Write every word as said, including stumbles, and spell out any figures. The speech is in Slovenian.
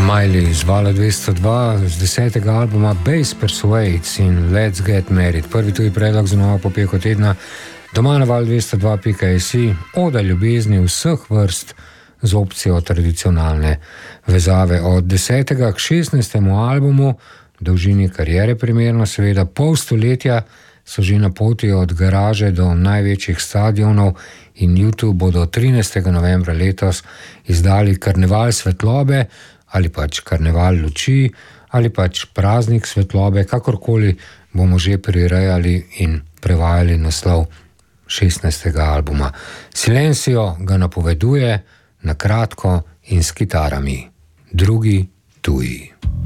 Miley z Vala dvesto dva, z desetega albuma Bass Persuades in Let's Get Married. Prvi tuji predlog za novo popeko tedna doma na val dvesto dva pika si, oda ljubezni vseh vrst z opcijo tradicionalne vezave. Od desetega k šestnajstemu albumu, dolžini kariere primerno, seveda pol stoletja, so že na poti od garaže do največjih stadionov in YouTube bodo trinajstega novembra letos izdali Karneval svetlobe ali pač Karneval luči ali pač Praznik svetlobe, kakorkoli bomo že prirejali in prevajali naslov šestnajstega albuma. Silencio ga napoveduje na kratko in s kitarami. Drugi tuji.